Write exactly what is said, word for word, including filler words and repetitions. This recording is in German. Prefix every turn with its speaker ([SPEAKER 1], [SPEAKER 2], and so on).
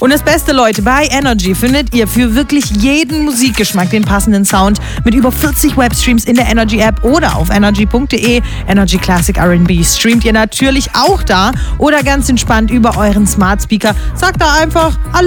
[SPEAKER 1] Und das Beste, Leute, bei Energy findet ihr für wirklich jeden Musikgeschmack den passenden Sound mit über vierzig Webstreams in der Energy App oder auf energy punkt de. Energy Classic R and B streamt ihr natürlich auch da oder ganz entspannt über euren Smart Speaker. Sagt da einfach, alle